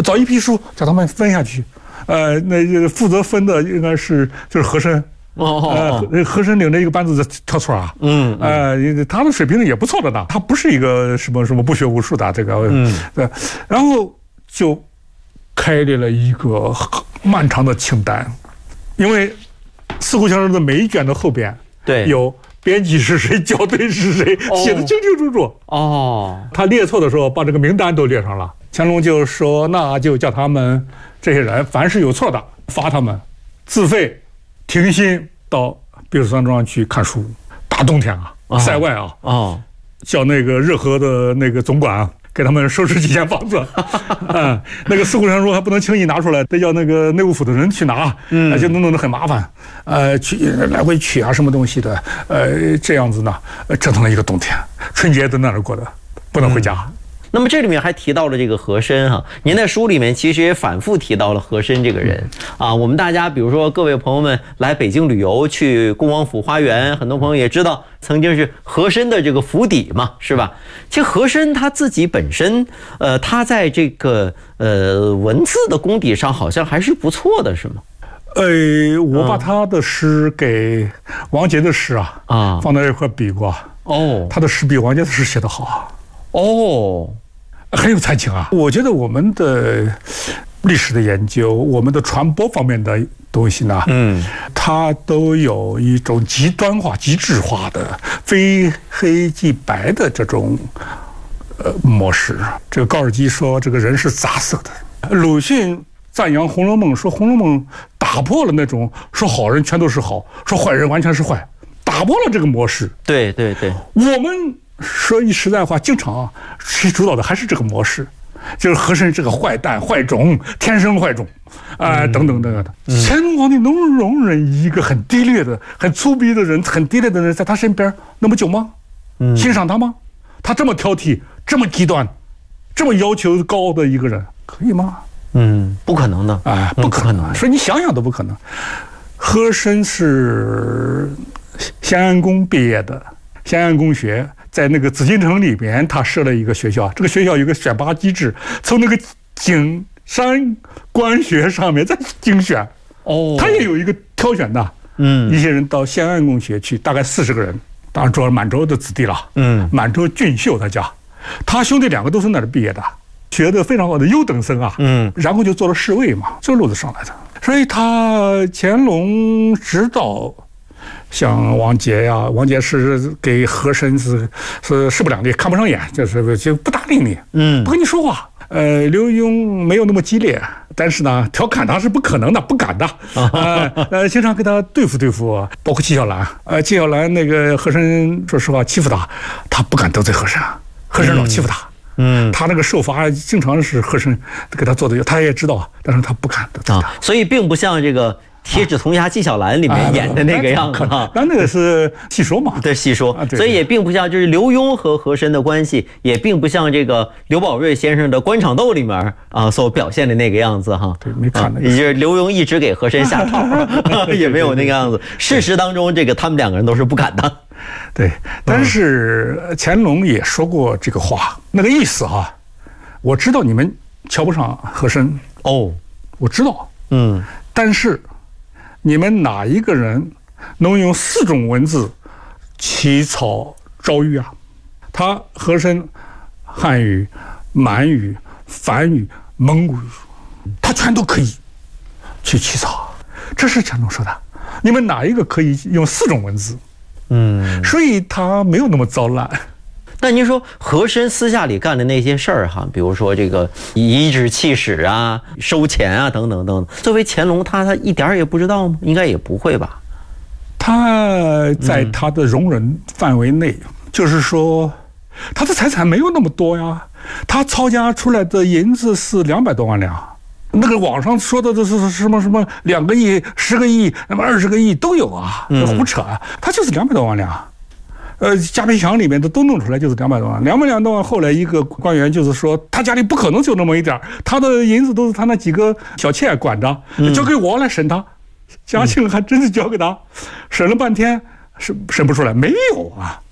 找一批书叫他们分下去，那负责分的应该就是和珅。和珅领着一个班子在跳村啊，他的水平也不错的呢，他不是一个什么不学无术的这个，对，然后就开列了一个漫长的清单，因为《四库全书》的每一卷的后边对有编辑是谁，校对是谁，写的清清楚楚。他列错的时候把这个名单都列上了。乾隆就说，那就叫他们这些人凡是有错的，罚他们自费停薪到避暑山庄去看书。大冬天啊，塞外啊，叫那个热河的那个总管给他们收拾几间房子，那个四库全书还不能轻易拿出来，得叫那个内务府的人去拿，就弄得很麻烦，去来回取啊什么东西的，这样子呢，折腾了一个冬天，春节在那儿过的，不能回家。 那么这里面还提到了这个和珅哈，您在书里面其实也反复提到了和珅这个人啊。我们大家比如说各位朋友们来北京旅游，去恭王府花园，很多朋友也知道曾经是和珅的这个府邸嘛，是吧？其实和珅他自己本身，他在这个文字的功底上好像还是不错的，是吗？ 我把他的诗给王杰的诗放在一块比过。他的诗比王杰的诗写得好。很有才情啊！我觉得我们的历史的研究，我们的传播方面的东西呢，它都有一种极端化、极致化的、非黑即白的这种模式。这个高尔基说，这个人是杂色的。鲁迅赞扬《红楼梦》，说《红楼梦》打破了那种说好人全都是好，说坏人完全是坏，打破了这个模式。 对， 我们说句实在话，经常谁主导的还是这个模式，就是和珅这个坏蛋、坏种、天生坏种，等等的。乾隆皇帝能容忍一个很低劣的、很粗鄙的人、很低劣的人在他身边那么久吗？欣赏他吗？他这么挑剔、这么极端、这么要求高的一个人，可以吗？ 不可能的不可能。所以你想想都不可能。和珅是咸安宫毕业的，咸安公学。在那个紫禁城里边，他设了一个学校，这个学校有个选拔机制，从那个景山官学上面再精选。他也有一个挑选的。一些人到咸安公学去，大概40个人，当然主要是满洲的子弟了。满洲俊秀他家，他兄弟2个都是那儿毕业的，学得非常好的优等生啊。然后就做了侍卫嘛，这个路子上来的。所以他乾隆知道。像王杰呀，王杰是给和珅是势不两立，看不上眼，就不搭理你，不跟你说话。刘墉没有那么激烈，但是呢，调侃他是不可能的，不敢的。经常跟他对付，包括纪晓岚。纪晓岚那个和珅，说实话欺负他，他不敢得罪和珅，和珅老欺负他。他那个受罚经常是和珅给他做的，他也知道，但是他不敢得罪他。 所以并不像这个。铁齿铜牙纪晓岚里面演的那个样子那个是戏说嘛？ 对，戏说，所以也并不像就是刘墉和和珅的关系，也并不像这个刘宝瑞先生的《官场斗》里面所表现的那个样子哈。 对，没看那个。 也就是刘墉一直给和珅下套，也没有那个样子。事实当中，这个他们2个人都是不敢的。 对，但是乾隆也说过这个话，那个意思我知道你们瞧不上和珅我知道，但是。你们哪一个人能用4种文字起草诏谕啊？他和珅汉语、满语、梵语、蒙古语，他全都可以去起草。这是乾隆说的。你们哪一个可以用4种文字？所以他没有那么糟烂。 但您说和珅私下里干的那些事儿比如说这个颐指气使啊、收钱啊等等等等，作为乾隆他一点也不知道吗？应该也不会吧。 他在他的容忍范围内，就是说他的财产没有那么多呀，他抄家出来的银子是200多万两。那个网上说的这是什么2个亿、10个亿、20个亿都有胡扯他就是200多万两。夹皮箱里面都弄出来就是200多万，200多万。后来一个官员就是说，他家里不可能就那么一点，他的银子都是他那几个小妾管着，交给我来审他。嘉庆还真是交给他，审了半天审不出来，没有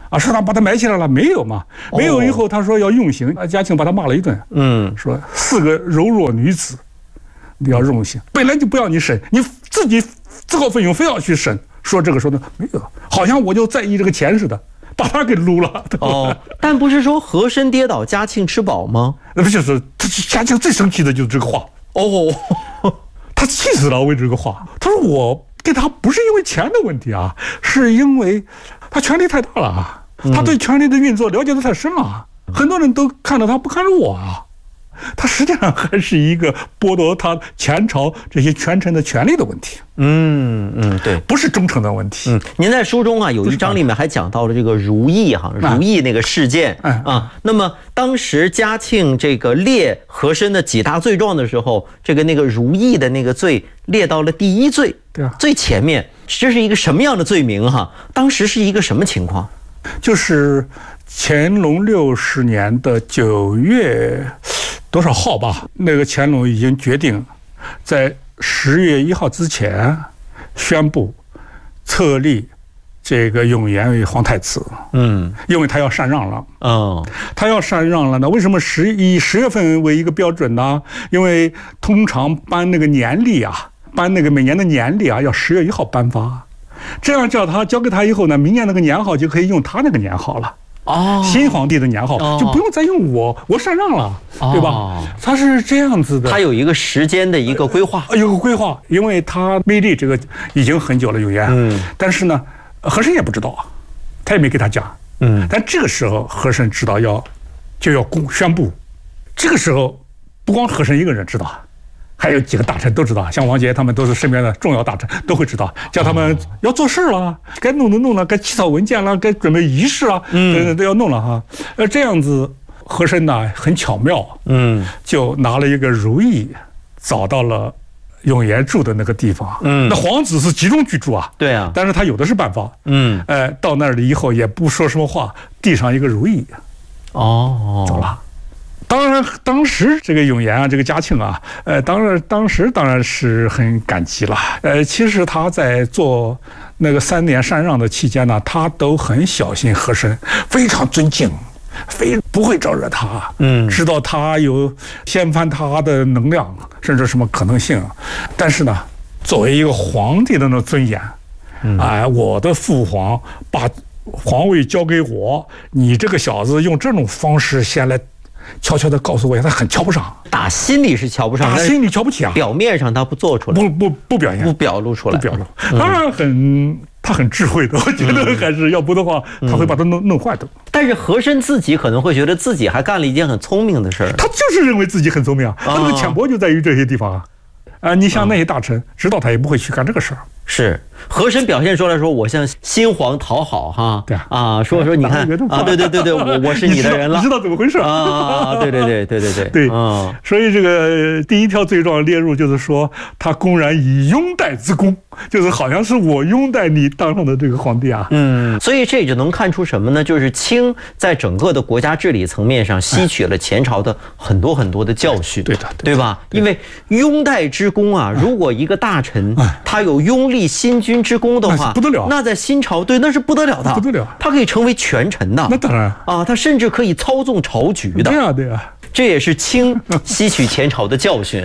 啊，说他把他埋起来了，没有嘛？没有以后他说要用刑，嘉庆把他骂了一顿，说4个柔弱女子，你要用刑，本来就不要你审，你自己自告奋勇非要去审，说这个说的没有，好像我就在意这个钱似的。把他给撸了但不是说和珅跌倒，嘉庆吃饱吗？ 那不就是嘉庆最生气的就是这个话他气死了为这个话。他说我给他不是因为钱的问题啊，是因为他权力太大了，他对权力的运作了解的太深了，很多人都看着他不看着我啊。他实际上还是一个剥夺他前朝这些权臣的权利的问题。对，不是忠诚的问题。 您在书中啊有一章里面还讲到了这个如意如意那个事件那么当时嘉庆这个列和珅的几大罪状的时候，那个如意的那个罪列到了第1罪， 对啊， 最前面。这是一个什么样的罪名当时是一个什么情况？ 就是乾隆60年的9月多少号吧，那个乾隆已经决定在10月1号之前宣布册立这个永琰为皇太子。因为他要禅让了。他要禅让了呢，为什么以10月份为一个标准呢？因为通常颁那个年历颁那个每年的年历要10月1号颁发，这样叫他交给他以后呢，明年那个年号就可以用他那个年号了。新皇帝的年号就不用再用我禅让了，对吧？他是这样子的， 他有一个时间的一个规划， 有个规划，因为他没立这个已经很久了，永琰。但是呢，和珅也不知道，他也没给他讲。但这个时候和珅知道就要宣布，这个时候不光和珅一个人知道。还有几个大臣都知道，像王杰他们都是身边的重要大臣，都会知道，叫他们要做事了，该弄的弄了，该起草文件了，该准备仪式了，都要弄了这样子，和珅呢很巧妙，就拿了一个如意，找到了永琰住的那个地方。那皇子是集中居住对啊， 但是他有的是办法。到那里以后也不说什么话，递上一个如意，走了。当时这个永琰这个嘉庆当时当然是很感激了。其实他在做那个3年禅让的期间呢，他都很小心和珅，非常尊敬，不会招惹他。知道他有掀翻他的能量，甚至什么可能性。但是呢，作为一个皇帝的那尊严，我的父皇把皇位交给我，你这个小子用这种方式先来。悄悄地告诉我，他很瞧不上， 打心里是瞧不上， 打心里瞧不起表面上他不做出来， 不表现， 不表露出来， 不表露。他很智慧的，我觉得还是要不的话，他会把他弄坏的。 但是和珅自己可能会觉得自己还干了一件很聪明的事儿， 他就是认为自己很聪明他那个浅薄就在于这些地方你像那些大臣，知道他也不会去干这个事儿。 是和珅表现出来说，我向新皇讨好对说你看对，我是你的人了， 你知道怎么回事对所以这个第1条罪状列入就是说，他公然以拥戴之功，就是好像是我拥戴你当上的这个皇帝所以这就能看出什么呢？就是清在整个的国家治理层面上吸取了前朝的很多很多的教训，对吧？因为拥戴之功如果一个大臣他有拥立新君之功的话， 不得了。 那在新朝那是不得了的， 不得了。 他可以成为权臣的， 那当然他甚至可以操纵朝局的。 对啊， 这也是清吸取前朝的教训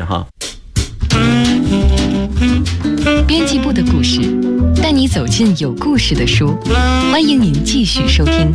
编辑部的故事，带你走进有故事的书，欢迎您继续收听。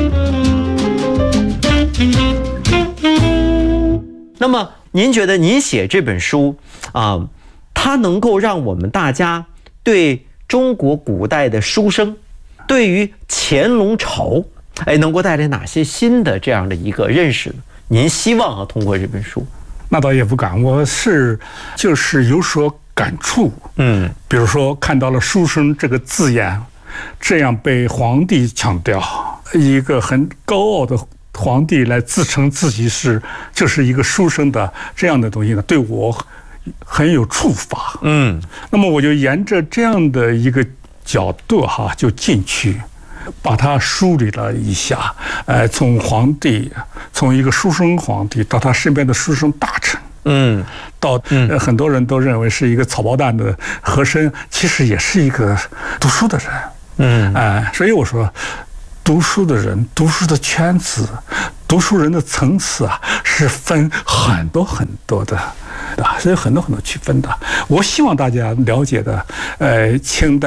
那么，您觉得您写这本书它能够让我们大家对中国古代的书生，对于乾隆朝，能够带来哪些新的这样的一个认识呢？您希望通过这本书？ 那倒也不敢，我就是有所感触。比如说看到了书生这个字眼，这样被皇帝强调，一个很高傲的皇帝来自称自己就是一个书生的这样的东西呢，对我很有触发。那么我就沿着这样的一个角度就进去，把它梳理了一下。从皇帝，从一个书生皇帝到他身边的书生大臣，到很多人都认为是一个草包蛋的和珅，其实也是一个读书的人。所以我说， 读书的人、读书的圈子、读书人的层次啊，是分很多很多的，是有很多很多区分的。我希望大家了解的，清代。